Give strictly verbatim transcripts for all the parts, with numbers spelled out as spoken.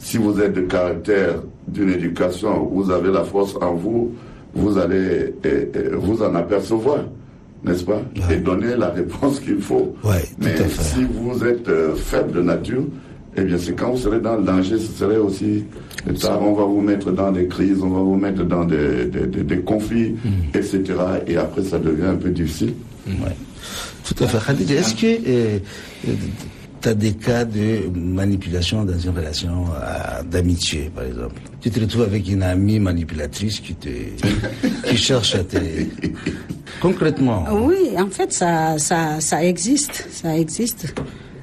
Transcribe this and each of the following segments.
si vous êtes de caractère, d'une éducation, vous avez la force en vous, vous allez eh, eh, vous en apercevoir, n'est-ce pas? Ouais. Et donner la réponse qu'il faut. Ouais, mais tout à fait. Si vous êtes euh, faible de nature, eh bien c'est quand vous serez dans le danger, ce serait aussi tard, on va vous mettre dans des crises, on va vous mettre dans des, des, des, des conflits, mmh. et cetera. Et après ça devient un peu difficile. Mmh. Ouais. Tout à fait. Khalid, est-ce que euh, tu as des cas de manipulation dans une relation euh, d'amitié, par exemple? Tu te retrouves avec une amie manipulatrice qui te qui cherche à te... Concrètement. Oui, en fait, ça, ça, ça existe. Ça existe.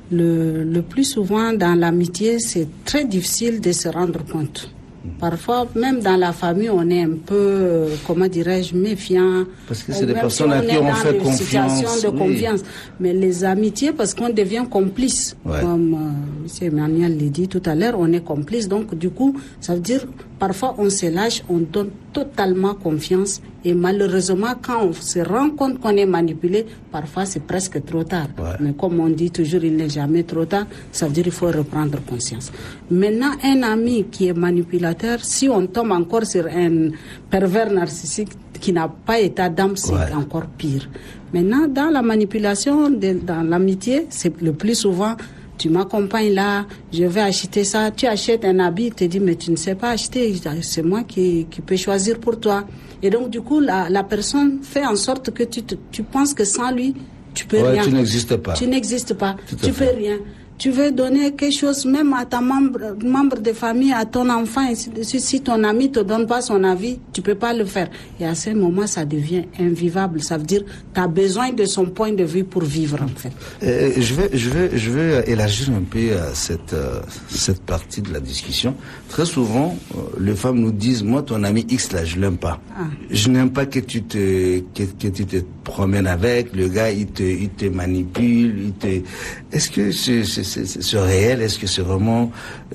Le, le plus souvent, dans l'amitié, c'est très difficile de se rendre compte. Parfois, même dans la famille, on est un peu, comment dirais-je, méfiant. Parce que c'est des personnes à qui on fait confiance. Situation de confiance. Oui. Mais les amitiés, parce qu'on devient complice. Ouais. Comme euh, M. Emmanuel l'a dit tout à l'heure, on est complice. Donc, du coup, ça veut dire, parfois, on se lâche, on donne totalement confiance. Et malheureusement, quand on se rend compte qu'on est manipulé, parfois, c'est presque trop tard. Ouais. Mais comme on dit toujours, il n'est jamais trop tard. Ça veut dire qu'il faut reprendre conscience. Maintenant, un ami qui est manipulateur, si on tombe encore sur un pervers narcissique qui n'a pas état d'âme, c'est ouais. encore pire. Maintenant, dans la manipulation, de, dans l'amitié, c'est le plus souvent, tu m'accompagnes là, je vais acheter ça, tu achètes un habit, tu te dis, mais tu ne sais pas acheter, c'est moi qui, qui peux choisir pour toi. Et donc, du coup, la, la personne fait en sorte que tu, te, tu penses que sans lui, tu peux ouais, rien. Tu n'existes pas. Tu n'existes pas, tu peux rien. Tu veux donner quelque chose même à ta membre, membre de famille, à ton enfant, et si, si ton ami te donne pas son avis, tu peux pas le faire. Et à ce moment, ça devient invivable. Ça veut dire, tu as besoin de son point de vue pour vivre, en fait. Euh, je vais, je vais, je vais élargir un peu euh, cette, euh, cette partie de la discussion. Très souvent, euh, les femmes nous disent, moi, ton ami X là, je l'aime pas. Ah. Je n'aime pas que tu te, que, que tu te promènes avec. Le gars, il te, il te manipule, il te. Est-ce que c'est, c'est C'est, c'est, c'est réel? Est-ce que c'est vraiment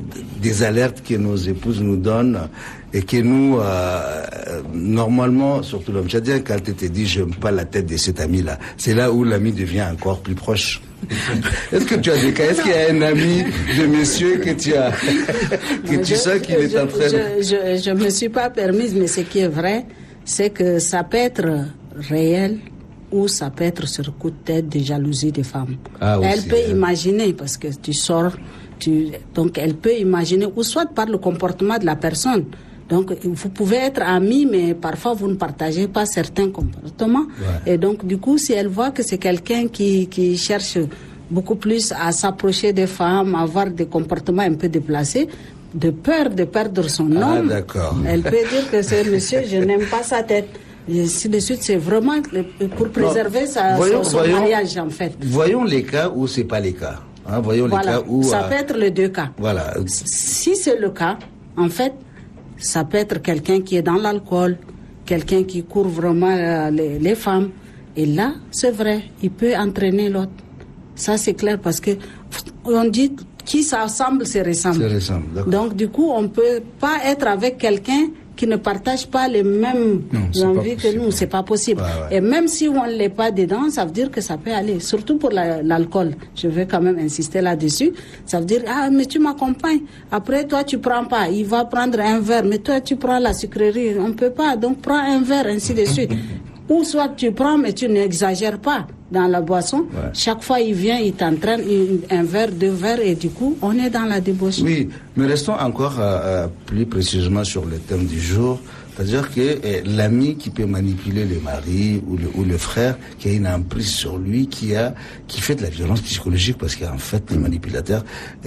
des alertes que nos épouses nous donnent et que nous, euh, normalement, surtout l'homme tchadien, quand tu te dis j'aime pas la tête de cet ami-là, c'est là où l'ami devient encore plus proche. Est-ce que tu as des cas? Est-ce qu'il y a un ami de monsieur que tu as, que tu je, sens qu'il je, est en train de... Je, je, je me suis pas permise, mais ce qui est vrai, c'est que ça peut être réel, ou ça peut être sur coup de tête de jalousie des femmes. Ah, elle aussi, peut hein. imaginer, parce que tu sors, tu, donc elle peut imaginer, ou soit par le comportement de la personne. Donc vous pouvez être amis, mais parfois vous ne partagez pas certains comportements. Ouais. Et donc du coup, si elle voit que c'est quelqu'un qui, qui cherche beaucoup plus à s'approcher des femmes, à avoir des comportements un peu déplacés, de peur de perdre son nom, ah, elle peut dire que c'est monsieur, je n'aime pas sa tête. Et ainsi de suite, c'est vraiment pour préserver sa, voyons, son, son voyons, mariage, en fait. Voyons les cas où c'est pas les cas. Hein, voyons voilà. les cas où... Ça euh... peut être les deux cas. Voilà. Si c'est le cas, en fait, ça peut être quelqu'un qui est dans l'alcool, quelqu'un qui court vraiment euh, les, les femmes. Et là, c'est vrai, il peut entraîner l'autre. Ça, c'est clair, parce que on dit qui ça ressemble, c'est ressemble. C'est ressemble, donc, du coup, on peut pas être avec quelqu'un qui ne partagent pas les mêmes non, envies que nous, c'est pas possible. Ouais, ouais. Et même si on ne l'est pas dedans, ça veut dire que ça peut aller. Surtout pour la, l'alcool, je vais quand même insister là-dessus. Ça veut dire, ah, mais tu m'accompagnes. Après, toi, tu prends pas. Il va prendre un verre, mais toi, tu prends la sucrerie. On peut pas, donc prends un verre, ainsi de suite. Ou soit tu prends, mais tu n'exagères pas dans la boisson. Ouais. Chaque fois, il vient, il t'entraîne un verre, deux verres, et du coup, on est dans la débauche. Oui, mais restons encore euh, plus précisément sur le thème du jour. C'est-à-dire que euh, l'ami qui peut manipuler le mari ou le, ou le frère, qui a une emprise sur lui, qui a qui fait de la violence psychologique, parce qu'en fait, les manipulateurs, euh,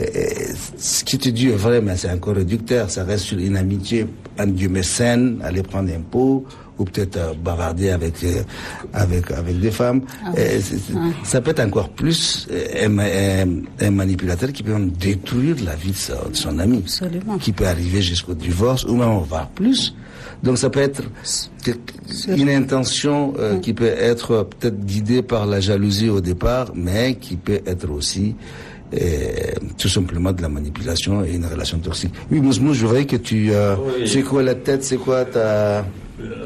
ce qui te dit est vrai, mais c'est encore réducteur. Ça reste sur une amitié, en guillemets, saine, aller prendre un pot, ou peut-être euh, bavarder avec euh, avec avec des femmes. Ah oui. euh, c'est, c'est, ah. Ça peut être encore plus euh, un, un, un manipulateur qui peut détruire la vie de, sa, de son ami. Absolument. Qui peut arriver jusqu'au divorce, ou même voire plus. Donc ça peut être une intention euh, qui peut être peut-être guidée par la jalousie au départ, mais qui peut être aussi euh, tout simplement de la manipulation et une relation toxique. Oui, Mousmou, je voudrais que tu... Euh, oui. C'est quoi la tête, c'est quoi ta...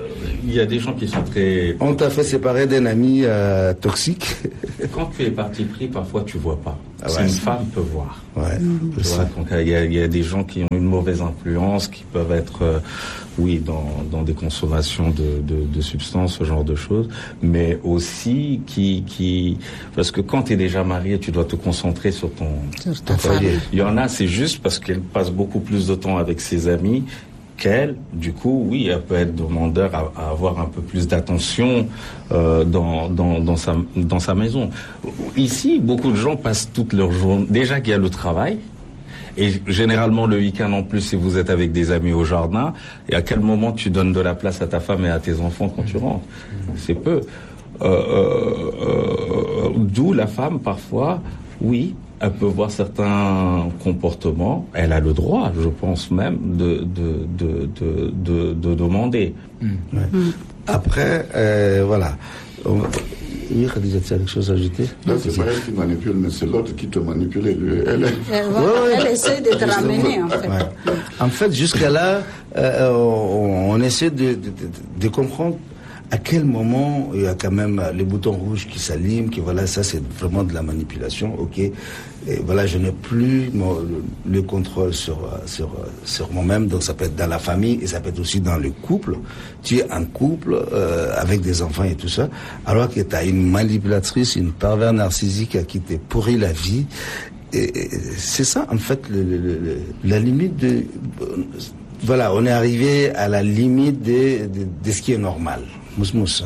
il y a des gens qui sont très... On t'a fait séparer d'un ami euh, toxique. Quand tu es parti pris, parfois tu vois pas. Ah ouais, une femme peut voir. Ouais, mmh. Tu vois, donc il y, a, il y a des gens qui ont une mauvaise influence, qui peuvent être, euh, oui, dans, dans des consommations de, de, de substances, ce genre de choses, mais aussi qui, qui, parce que quand tu es déjà marié, tu dois te concentrer sur ton, sur ton foyer. Il y en a, c'est juste parce qu'elle passe beaucoup plus de temps avec ses amis qu'elle, du coup, oui, elle peut être demandeur à, à avoir un peu plus d'attention euh, dans, dans, dans, sa, dans sa maison. Ici, beaucoup de gens passent toute leur journée. Déjà qu'il y a le travail, et généralement le week-end en plus, si vous êtes avec des amis au jardin, et à quel moment tu donnes de la place à ta femme et à tes enfants quand tu rentres? C'est peu. Euh, euh, euh, d'où la femme, parfois, oui, elle peut voir certains comportements. Elle a le droit, je pense même, de, de, de, de, de, de demander. Mmh. Ouais. Mmh. Après, euh, voilà. On... Oui, Khadija, tu as quelque chose à ajouter? Là, c'est pas elle qui manipule, mais c'est l'autre qui te manipule. Elle, elle, elle, voilà, ouais, elle essaie de te ramener, en fait. Ouais. En fait, jusqu'à là, euh, on, on essaie de, de, de, de comprendre à quel moment il y a quand même les boutons rouges qui s'allument, que voilà, ça c'est vraiment de la manipulation, ok. Et voilà, je n'ai plus mon, le, le contrôle sur, sur, sur moi-même, donc ça peut être dans la famille et ça peut être aussi dans le couple. Tu es un couple euh, avec des enfants et tout ça, alors que tu as une manipulatrice, une pervers narcissique à qui t'es pourri la vie. Et, et c'est ça, en fait, le, le, le, la limite de... Voilà, on est arrivé à la limite de, de, de ce qui est normal. Mousse-mousse.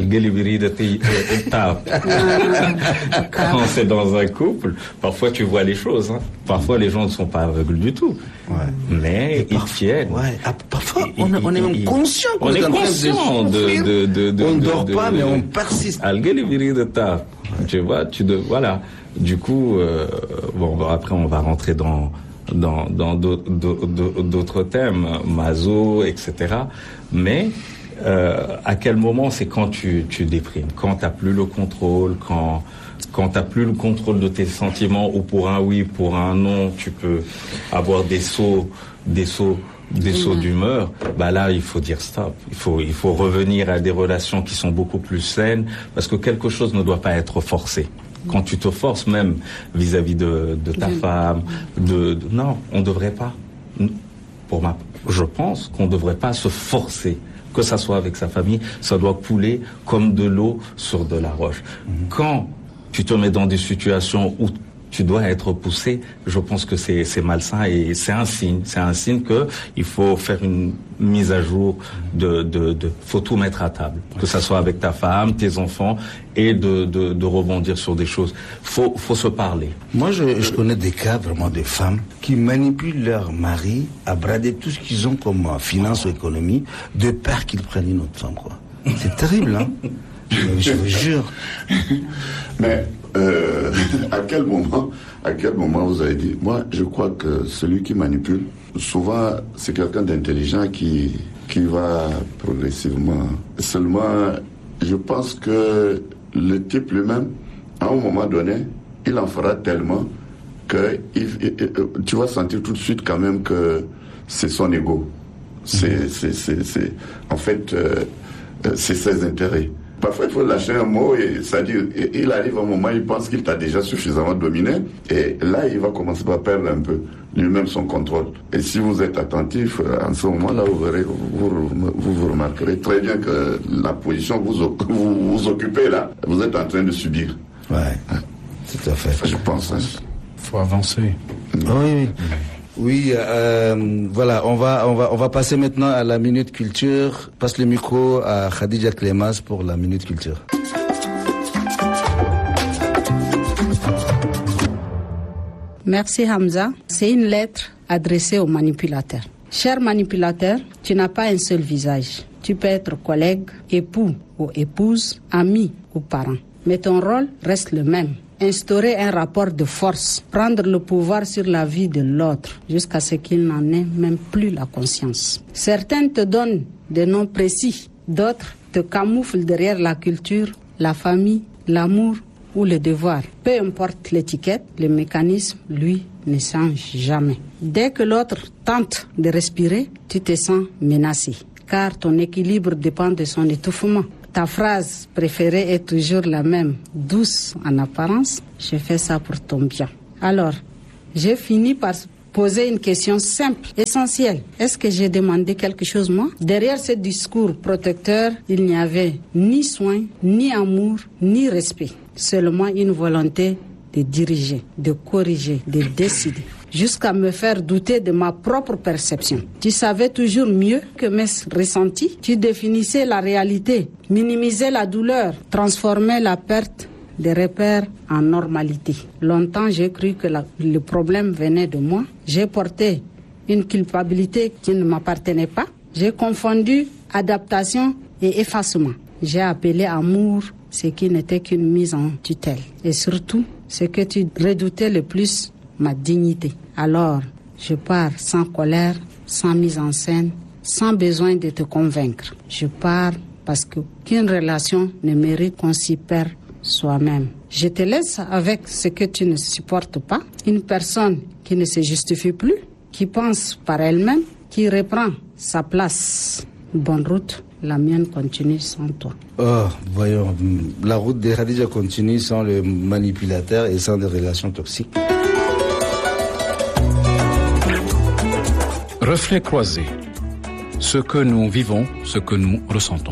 Quand c'est dans un couple, parfois tu vois les choses. Hein. Parfois les gens ne sont pas aveugles du tout. Ouais. Mais ils tiennent. Ouais. Ah, parfois on, on est même conscient qu'on est conscient de, de, de, de, on ne de, dort de, pas, de, mais on persiste. Tu vois, tu de, voilà. Du coup, euh, bon, après on va rentrer dans dans dans d'autres, d'autres thèmes, maso, et cetera. Mais euh, à quel moment c'est quand tu tu déprimes, quand t'as plus le contrôle, quand quand t'as plus le contrôle de tes sentiments, ou pour un oui, pour un non, tu peux avoir des sauts, des sauts, des sauts d'humeur. Bah là, il faut dire stop. Il faut il faut revenir à des relations qui sont beaucoup plus saines, parce que quelque chose ne doit pas être forcé. Quand tu te forces même vis-à-vis de, de ta femme, de, de non, on devrait pas. Pour ma, je pense qu'on devrait pas se forcer. Que ça soit avec sa famille, ça doit couler comme de l'eau sur de la roche. Mm-hmm. Quand tu te mets dans des situations où tu dois être poussé, je pense que c'est c'est malsain et c'est un signe, c'est un signe que il faut faire une mise à jour de de de faut tout mettre à table, que ça soit avec ta femme, tes enfants, et de de de rebondir sur des choses. Faut faut se parler. Moi je je connais des cas vraiment de femmes qui manipulent leur mari à brader tout ce qu'ils ont comme finance ou économie de peur qu'ils prennent une autre femme, quoi. C'est terrible, hein. je, je vous jure. Mais Euh, à quel moment, à quel moment vous avez dit, moi, je crois que celui qui manipule, souvent, c'est quelqu'un d'intelligent qui, qui va progressivement. Seulement, je pense que le type lui-même, à un moment donné, il en fera tellement que il, il, tu vas sentir tout de suite quand même que c'est son ego. C'est, c'est, c'est, c'est, en fait, euh, c'est ses intérêts. Parfois, il faut lâcher un mot et c'est-à-dire, il arrive un moment, il pense qu'il t'a déjà suffisamment dominé et là, il va commencer par perdre un peu lui-même son contrôle. Et si vous êtes attentif, en ce moment-là, vous verrez, vous, vous, vous remarquerez très bien que la position que vous, vous, vous occupez là, vous êtes en train de subir. Ouais, hein? Tout à fait. Enfin, je pense. Il hein. faut avancer. Oui, oui. Oui, euh, voilà, on va, on va, on va passer maintenant à la minute culture. Passe le micro à Khadija Clémas pour la minute culture. Merci Hamza. C'est une lettre adressée aux manipulateurs. Cher manipulateur, tu n'as pas un seul visage. Tu peux être collègue, époux ou épouse, ami ou parent. Mais ton rôle reste le même. Instaurer un rapport de force, prendre le pouvoir sur la vie de l'autre jusqu'à ce qu'il n'en ait même plus la conscience. Certains te donnent des noms précis, d'autres te camouflent derrière la culture, la famille, l'amour ou le devoir. Peu importe l'étiquette, le mécanisme, lui, ne change jamais. Dès que l'autre tente de respirer, tu te sens menacé. car ton équilibre dépend de son étouffement. Ta phrase préférée est toujours la même, douce en apparence, je fais ça pour ton bien. Alors, j'ai fini par poser une question simple, essentielle. Est-ce que j'ai demandé quelque chose, moi? Derrière ce discours protecteur, il n'y avait ni soin, ni amour, ni respect. Seulement une volonté de diriger, de corriger, de décider. Jusqu'à me faire douter de ma propre perception. Tu savais toujours mieux que mes ressentis. Tu définissais la réalité, minimisais la douleur, transformais la perte des repères en normalité. Longtemps, j'ai cru que la, le problème venait de moi. J'ai porté une culpabilité qui ne m'appartenait pas. J'ai confondu adaptation et effacement. J'ai appelé amour ce qui n'était qu'une mise en tutelle. Et surtout, ce que tu redoutais le plus, ma dignité. Alors, je pars sans colère, sans mise en scène, sans besoin de te convaincre. Je pars parce que qu'une relation ne mérite qu'on s'y perd soi-même. Je te laisse avec ce que tu ne supportes pas, une personne qui ne se justifie plus, qui pense par elle-même, qui reprend sa place. Bonne route, la mienne continue sans toi. Oh, voyons, la route de Khadija continue sans le manipulateur et sans des relations toxiques. Reflets croisés. Ce que nous vivons, ce que nous ressentons.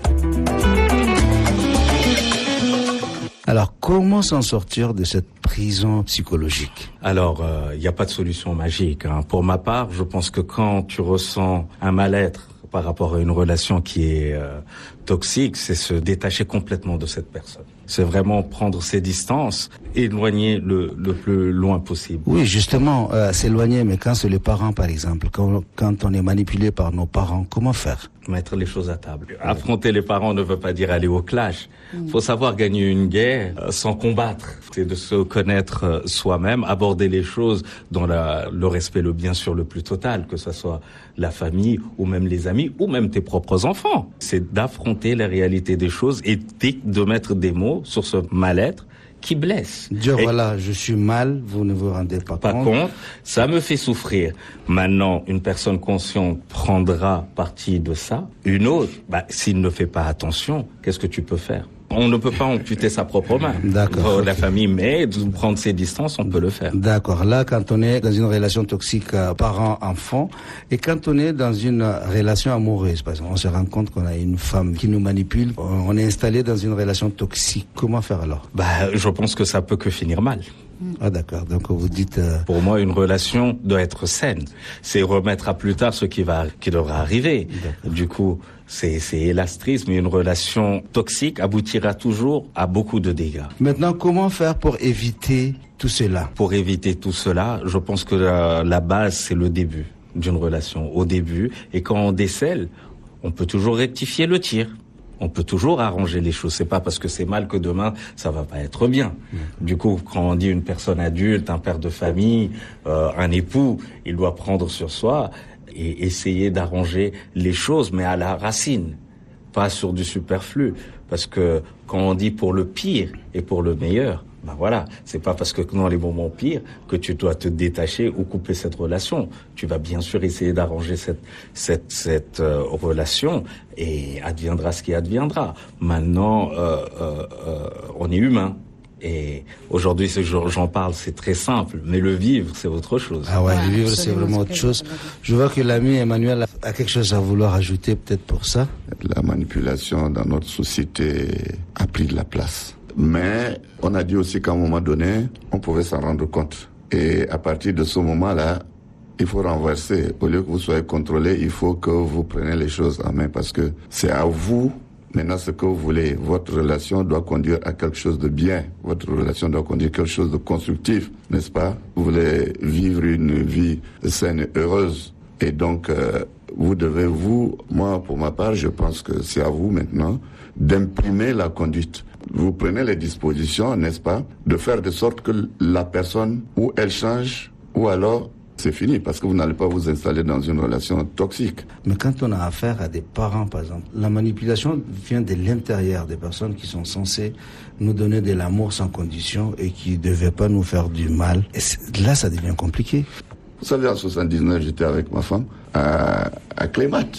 Alors, comment s'en sortir de cette prison psychologique? Alors, il euh, n'y a pas de solution magique, hein. Pour ma part, je pense que quand tu ressens un mal-être par rapport à une relation qui est euh, toxique, c'est se détacher complètement de cette personne. C'est vraiment prendre ses distances, éloigner le, le plus loin possible. Oui, justement, euh, s'éloigner, mais quand c'est les parents, par exemple, quand, quand on est manipulé par nos parents, comment faire? Mettre les choses à table. Affronter les parents ne veut pas dire aller au clash. Il faut savoir gagner une guerre euh, sans combattre. C'est de se connaître euh, soi-même, aborder les choses dans la, le respect, le bien sûr le plus total, que ce soit la famille ou même les amis ou même tes propres enfants. C'est d'affronter la réalité des choses et de mettre des mots sur ce mal-être qui blesse. Dire et voilà, je suis mal, vous ne vous rendez pas, pas compte. compte. Ça me fait souffrir. Maintenant, une personne consciente prendra parti de ça. Une autre, bah, s'il ne fait pas attention, qu'est-ce que tu peux faire? On ne peut pas amputer sa propre main. D'accord. La famille, mais de prendre ses distances, on peut le faire. D'accord. Là, quand on est dans une relation toxique euh, parent-enfant, et quand on est dans une relation amoureuse, par exemple, on se rend compte qu'on a une femme qui nous manipule, on est installé dans une relation toxique. Comment faire alors? Bah, je pense que ça peut que finir mal. Ah d'accord, donc vous dites... Euh... Pour moi, une relation doit être saine. C'est remettre à plus tard ce qui va, qui devra arriver. Du coup, c'est, c'est hélas triste, mais une relation toxique aboutira toujours à beaucoup de dégâts. Maintenant, comment faire pour éviter tout cela? Pour éviter tout cela, je pense que la, la base, c'est le début d'une relation. Au début, et quand on décèle, on peut toujours rectifier le tir. On peut toujours arranger les choses. C'est pas parce que c'est mal que demain ça va pas être bien. Mmh. Du coup, quand on dit une personne adulte, un père de famille, euh, un époux, il doit prendre sur soi et essayer d'arranger les choses, mais à la racine, pas sur du superflu. Parce que quand on dit pour le pire et pour le meilleur, ben voilà, c'est pas parce que dans les moments pires que tu dois te détacher ou couper cette relation. Tu vas bien sûr essayer d'arranger cette cette cette euh, relation et adviendra ce qui adviendra. Maintenant, euh, euh, euh, on est humain. Et aujourd'hui, ce jour, j'en parle, c'est très simple, mais le vivre, c'est autre chose. Ah ouais, le vivre, c'est vraiment autre chose. Je vois que l'ami Emmanuel a quelque chose à vouloir ajouter peut-être pour ça. La manipulation dans notre société a pris de la place. Mais on a dit aussi qu'à un moment donné, on pouvait s'en rendre compte. Et à partir de ce moment-là, il faut renverser. Au lieu que vous soyez contrôlé, il faut que vous preniez les choses en main parce que c'est à vous maintenant ce que vous voulez. Votre relation doit conduire à quelque chose de bien. Votre relation doit conduire à quelque chose de constructif, n'est-ce pas? Vous voulez vivre une vie saine et heureuse. Et donc, euh, vous devez, vous, moi, pour ma part, je pense que c'est à vous maintenant d'imprimer la conduite. Vous prenez les dispositions, n'est-ce pas, de faire de sorte que la personne, ou elle change, ou alors c'est fini, parce que vous n'allez pas vous installer dans une relation toxique. Mais quand on a affaire à des parents, par exemple, la manipulation vient de l'intérieur des personnes qui sont censées nous donner de l'amour sans condition et qui ne devaient pas nous faire du mal. Et là, ça devient compliqué. Vous savez, en soixante-dix-neuf, j'étais avec ma femme à, à Clémat.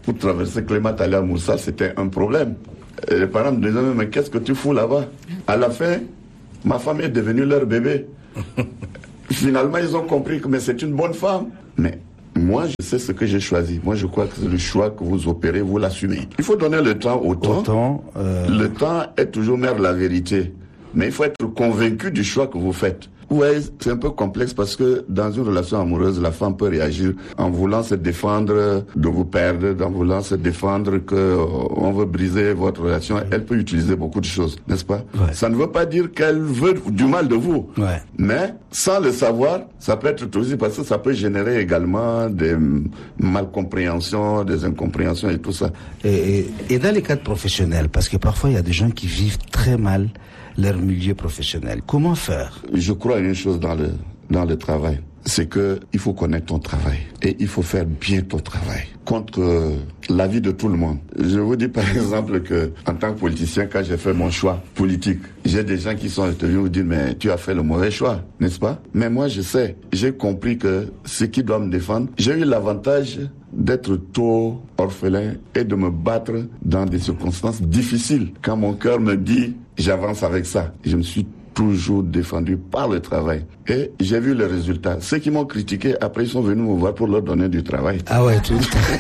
pour traverser Clémat aller à Moussa, c'était un problème. Et les parents me disaient, mais qu'est-ce que tu fous là-bas? À la fin, ma femme est devenue leur bébé. Finalement, ils ont compris que mais c'est une bonne femme. Mais moi, je sais ce que j'ai choisi. Moi, je crois que c'est le choix que vous opérez, vous l'assumez. Il faut donner le temps au temps. Autant, euh... Le temps est toujours mère de la vérité. Mais il faut être convaincu du choix que vous faites. Ouais, c'est un peu complexe parce que dans une relation amoureuse, la femme peut réagir en voulant se défendre de vous perdre, en voulant se défendre que euh, on veut briser votre relation. Elle peut utiliser beaucoup de choses, n'est-ce pas? Ouais. Ça ne veut pas dire qu'elle veut du mal de vous. Ouais. Mais sans le savoir, ça peut être aussi parce que ça peut générer également des malcompréhensions, des incompréhensions et tout ça. Et, et, et dans les cadres professionnels, parce que parfois il y a des gens qui vivent très mal leur milieu professionnel. Comment faire? Je crois à une chose dans le, dans le travail, c'est que il faut connaître ton travail et il faut faire bien ton travail contre euh, l'avis de tout le monde. Je vous dis par exemple que en tant que politicien, quand j'ai fait mon choix politique, j'ai des gens qui sont venus me dire mais tu as fait le mauvais choix, n'est-ce pas? Mais moi je sais, j'ai compris que ce qui doit me défendre, j'ai eu l'avantage d'être tôt orphelin et de me battre dans des circonstances difficiles. Quand mon cœur me dit j'avance avec ça, je me suis toujours défendu par le travail. Et j'ai vu les résultats. Ceux qui m'ont critiqué, après, ils sont venus me voir pour leur donner du travail. Ah ouais, tout,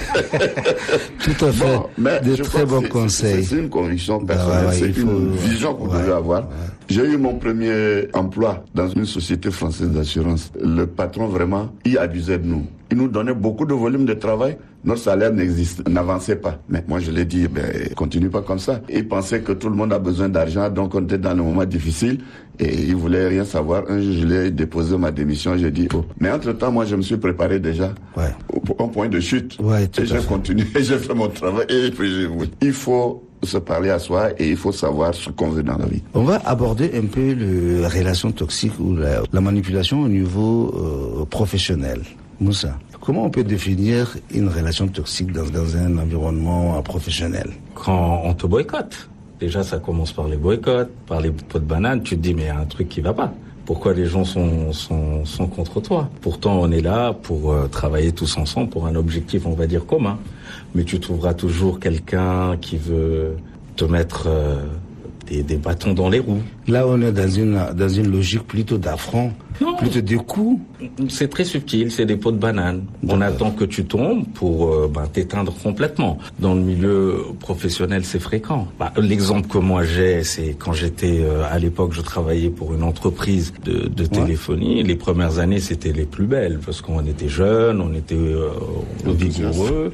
tout à fait. Bon, mais de très bons conseils. C'est une conviction personnelle, ah ouais, c'est faut... une vision que vous ouais, devez avoir. Ouais. J'ai eu mon premier emploi dans une société française d'assurance. Le patron, vraiment, il abusait de nous. Il nous donnait beaucoup de volume de travail. Notre salaire n'existe, n'avançait pas. Mais moi, je l'ai dit, ben, continue pas comme ça. Il pensait que tout le monde a besoin d'argent, donc on était dans le moment difficile et il voulait rien savoir. Un jour, je l'ai déposé ma démission, j'ai dit, oh. Mais entre-temps, moi, je me suis préparé déjà ouais. au, au point de chute. Ouais, et j'ai continué, j'ai fait mon travail et puis j'ai voulu. Il faut se parler à soi et il faut savoir ce qu'on veut dans la vie. On va aborder un peu le, la relation toxique ou la, la manipulation au niveau euh, professionnel. Moussa, comment on peut définir une relation toxique dans, dans un environnement professionnel? Quand on te boycotte. Déjà, ça commence par les boycotts, par les pots de banane. Tu te dis, mais il y a un truc qui va pas. Pourquoi les gens sont, sont, sont contre toi? Pourtant, on est là pour euh, travailler tous ensemble pour un objectif, on va dire, commun. Mais tu trouveras toujours quelqu'un qui veut te mettre euh, des, des bâtons dans les roues. Là, on est dans une, dans une logique plutôt d'affront, plutôt des coups. C'est très subtil, c'est des pots de banane. On attend que tu tombes pour euh, ben, t'éteindre complètement. Dans le milieu professionnel, c'est fréquent. Bah, l'exemple que moi j'ai, c'est quand j'étais, euh, à l'époque, je travaillais pour une entreprise de, de téléphonie. Ouais. Les premières années, c'était les plus belles, parce qu'on était jeunes, on était euh, vigoureux.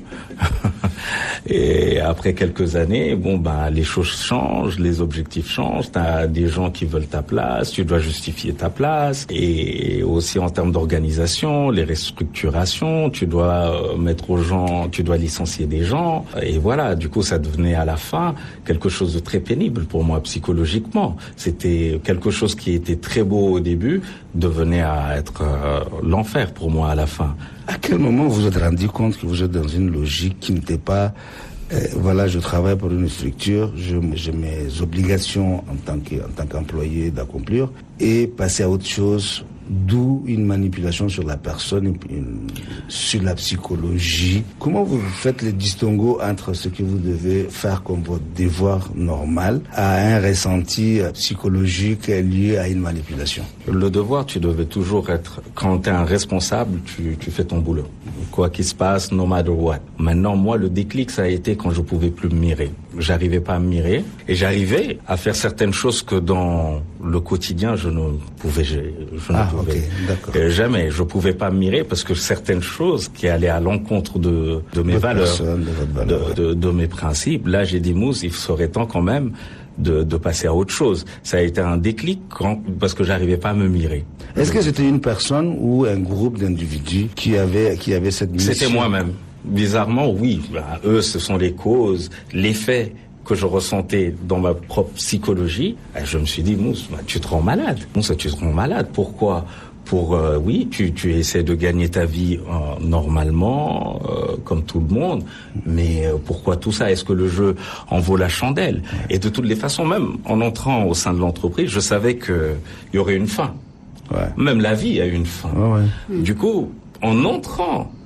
Et après quelques années, bon, ben, les choses changent, les objectifs changent, t'as des gens qui veulent ta place, tu dois justifier ta place, et aussi en termes d'organisation, les restructurations, tu dois mettre aux gens, tu dois licencier des gens, et voilà, du coup ça devenait à la fin quelque chose de très pénible pour moi psychologiquement. C'était quelque chose qui était très beau au début, devenait à être euh, l'enfer pour moi à la fin. À quel moment vous vous êtes rendu compte que vous êtes dans une logique qui n'était pas Euh, voilà, je travaille pour une structure, je, j'ai mes obligations en tant que, en tant qu'employé d'accomplir et passer à autre chose, d'où une manipulation sur la personne, une, une, sur la psychologie. Comment vous faites le distinguo entre ce que vous devez faire comme votre devoir normal à un ressenti psychologique lié à une manipulation? Le devoir, tu devais toujours être, quand tu es un responsable, tu, tu fais ton boulot. Quoi qu'il se passe, no matter what. Maintenant, moi, le déclic, ça a été quand je pouvais plus me mirer. J'arrivais pas à me mirer et j'arrivais à faire certaines choses que dans le quotidien, je ne pouvais, je, je ah, ne pouvais okay, d'accord. Euh, jamais. Je pouvais pas me mirer parce que certaines choses qui allaient à l'encontre de, de mes votre valeurs, personne, de, votre valeur, de, de, de mes principes. Là, j'ai dit, Mousse, il serait temps quand même de, de passer à autre chose. Ça a été un déclic quand, parce que j'arrivais pas à me mirer. Est-ce que c'était une personne ou un groupe d'individus qui avait, qui avait cette mission? C'était moi-même. Bizarrement, oui. Ben, eux, ce sont les causes, les faits que je ressentais dans ma propre psychologie. Et je me suis dit, Mousse, ben, tu te rends malade. Mousse, tu te rends malade. Pourquoi? Pour, euh, oui, tu, tu essaies de gagner ta vie euh, normalement, euh, comme tout le monde, mais euh, pourquoi tout ça? Est-ce que le jeu en vaut la chandelle? Et de toutes les façons, même en entrant au sein de l'entreprise, je savais qu'il y aurait une fin. Ouais. Même la vie a une fin. Ouais, ouais. Du coup, en entrant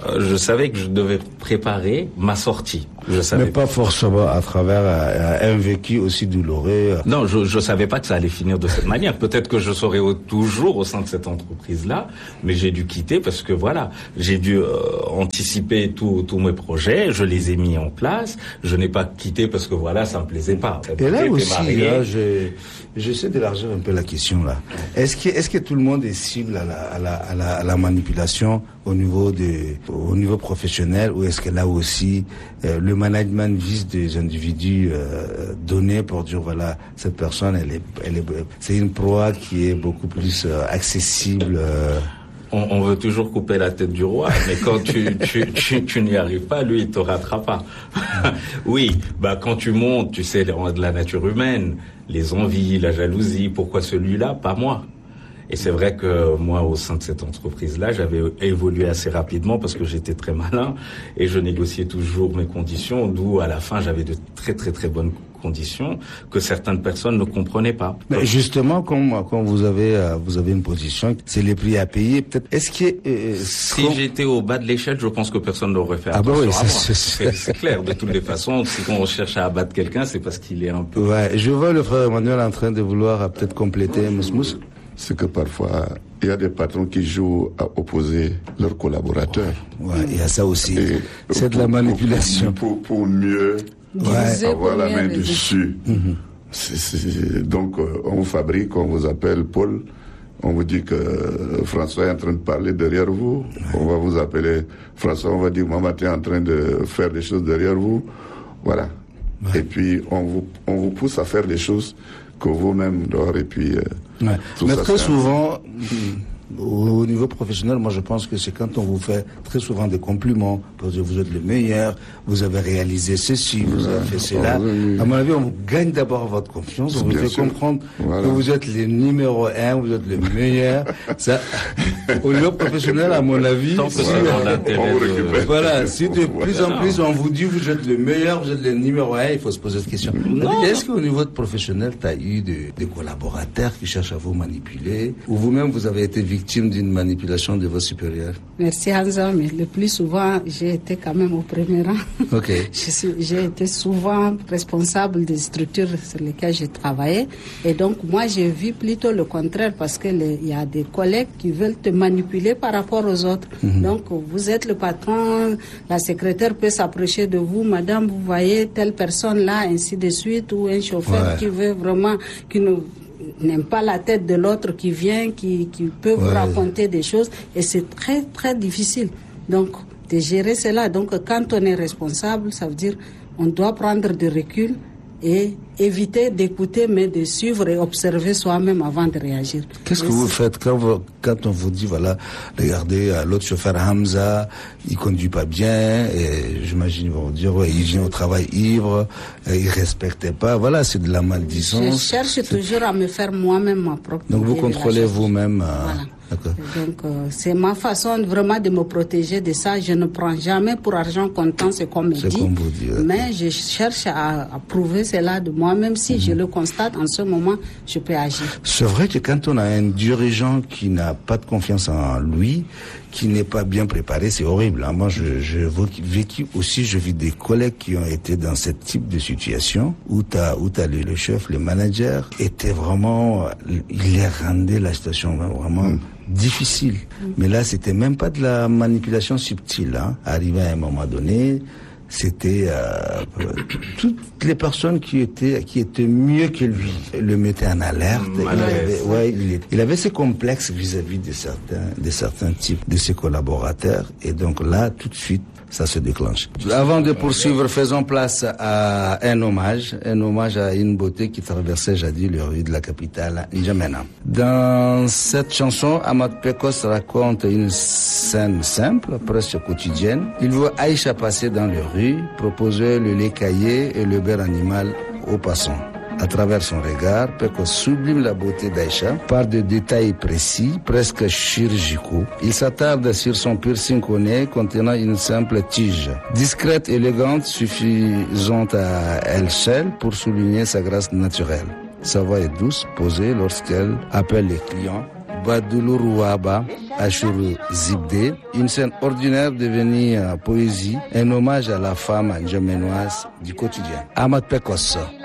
je savais que je devais préparer ma sortie. Je savais Mais pas forcément à travers un, un vécu aussi douloureux. Non, je je savais pas que ça allait finir de cette manière. Peut-être que je serais au, toujours au sein de cette entreprise-là, mais j'ai dû quitter parce que voilà, j'ai dû euh, anticiper tous tous mes projets, je les ai mis en place. Je n'ai pas quitté parce que voilà, ça me plaisait pas. Et là aussi, là, je, j'essaie d'élargir un peu la question là. Est-ce que est-ce que tout le monde est cible à la à la à la, à la manipulation au niveau de au niveau professionnel, ou est-ce que là aussi euh, le management vise des individus euh, donnés pour dire voilà, cette personne elle est elle est c'est une proie qui est beaucoup plus euh, accessible. Euh... On, on veut toujours couper la tête du roi, mais quand tu tu tu, tu n'y arrives pas, lui il te ratera pas. Oui, bah quand tu montes, tu sais de la nature humaine, les envies, la jalousie, pourquoi celui-là, pas moi? Et c'est vrai que moi, au sein de cette entreprise-là, j'avais évolué assez rapidement parce que j'étais très malin et je négociais toujours mes conditions, d'où à la fin j'avais de très très très bonnes conditions que certaines personnes ne comprenaient pas. Mais justement, quand, quand vous avez vous avez une position, c'est les prix à payer. Peut-être. Est-ce que euh, si quand... j'étais au bas de l'échelle, je pense que personne n'aurait fait attention. Ah bah oui, à moi. c'est, c'est, c'est clair. De toutes les façons, si on cherche à abattre quelqu'un, c'est parce qu'il est un peu. Ouais, je vois le frère Emmanuel en train de vouloir peut-être compléter Mousmous. C'est que parfois, il y a des patrons qui jouent à opposer leurs collaborateurs. Ouais, il y a ça aussi. Et c'est de la manipulation. Pour, pour, pour mieux ouais. avoir la main dessus. Mm-hmm. C'est, c'est, donc, on vous fabrique, on vous appelle Paul. On vous dit que François est en train de parler derrière vous. Ouais. On va vous appeler François, on va dire Maman, tu es en train de faire des choses derrière vous. Voilà. Ouais. Et puis, on vous, on vous pousse à faire des choses que vous-même dehors, et puis... Euh, ouais. Mais très souvent, au niveau professionnel, moi je pense que c'est quand on vous fait très souvent des compliments, pour dire vous êtes le meilleur, vous avez réalisé ceci, vous ouais. avez fait cela. Oui. À mon avis, on gagne d'abord votre confiance, on vous fait sûr. comprendre voilà. que vous êtes le numéro un, vous êtes le meilleur. Ça, au niveau professionnel, à mon avis, tant que c'est dans l'intérêt de... Voilà, si de plus en plus on vous dit vous êtes le meilleur, vous êtes le numéro un, il faut se poser cette question. Non. Est-ce qu'au niveau professionnel, tu as eu des de collaborateurs qui cherchent à vous manipuler, ou vous-même vous avez été victime d'une manipulation de vos supérieurs? Merci Hamza, mais le plus souvent, j'ai été quand même au premier rang. Okay. Je suis, j'ai été souvent responsable des structures sur lesquelles j'ai travaillé. Et donc, moi, j'ai vu plutôt le contraire parce que il y a des collègues qui veulent te manipuler par rapport aux autres. Mm-hmm. Donc, vous êtes le patron, la secrétaire peut s'approcher de vous, madame, vous voyez telle personne là, ainsi de suite, ou un chauffeur ouais. qui veut vraiment, qui nous n'aime pas la tête de l'autre qui vient, qui, qui peut ouais. vous raconter des choses, et c'est très très difficile donc de gérer cela. Donc quand on est responsable, ça veut dire on doit prendre du recul et éviter d'écouter, mais de suivre et observer soi-même avant de réagir. Qu'est-ce que vous faites quand, vous, quand on vous dit, voilà, regardez, l'autre chauffeur Hamza, il conduit pas bien, et j'imagine ils vont dire, ouais, il vient au travail ivre, il respectait pas, voilà, c'est de la maledicence. Je cherche c'est... toujours à me faire moi-même ma propre. Donc vous contrôlez vous-même. Euh... Voilà. D'accord. Donc, euh, c'est ma façon vraiment de me protéger de ça. Je ne prends jamais pour argent comptant, c'est comme il dit. Comme vous dites. Mais je cherche à, à prouver cela de moi, même si mmh. je le constate, en ce moment, je peux agir. C'est vrai que quand on a un dirigeant qui n'a pas de confiance en lui, qui n'est pas bien préparé, c'est horrible. Moi, je, je vécu aussi, je vis des collègues qui ont été dans ce type de situation où t'as, où t'as le, le chef, le manager, était vraiment, il les rendait la situation vraiment mmh. difficile. Mmh. Mais là, c'était même pas de la manipulation subtile. Hein. Arrivé à un moment donné, c'était euh, toutes les personnes qui étaient qui étaient mieux que lui le mettaient en alerte. Mmh, il avait, ouais, il, il avait ses complexes vis-à-vis de certains de certains types de ses collaborateurs, et donc là tout de suite ça se déclenche. Avant de poursuivre, faisons place à un hommage, un hommage à une beauté qui traversait jadis les rues de la capitale, N'Djamena. Dans cette chanson, Ahmad Pekos raconte une scène simple, presque quotidienne. Il voit Aïcha passer dans les rues, proposer le lait caillé et le beurre animal aux passants. À travers son regard, Pekos sublime la beauté d'Aïcha par des détails précis, presque chirurgicaux. Il s'attarde sur son piercing au nez contenant une simple tige. Discrète, élégante, suffisante à elle seule pour souligner sa grâce naturelle. Sa voix est douce, posée lorsqu'elle appelle les clients Badoulourou Waba, Ashuru Zibde, une scène ordinaire devenue poésie, un hommage à la femme ndjamenoise du quotidien. Ahmad Pekos.